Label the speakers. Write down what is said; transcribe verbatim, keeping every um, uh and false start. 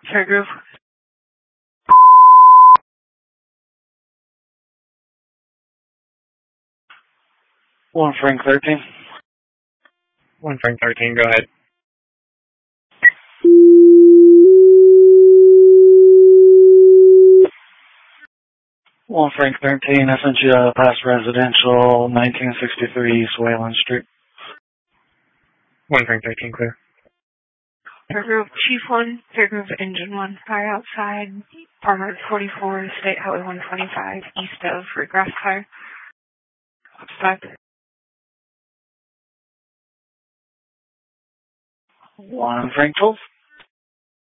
Speaker 1: Fair Grove.
Speaker 2: One Frank thirteen.
Speaker 3: One Frank thirteen, go ahead.
Speaker 2: One Frank thirteen, I sent you a past residential, nineteen sixty-three East Wayland Street.
Speaker 3: One Frank thirteen, clear.
Speaker 1: Fair Grove, Chief one, Fair Grove Engine one, fire outside, Farmer forty-four, State Highway one twenty-five, east of Regress Tire. Outside.
Speaker 2: One Frank twelve.